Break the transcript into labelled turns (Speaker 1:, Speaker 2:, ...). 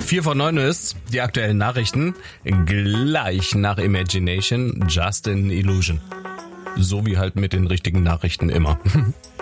Speaker 1: 4 von 9 ist die aktuellen Nachrichten. Gleich nach Imagination, Just an Illusion. So wie halt mit den richtigen Nachrichten immer.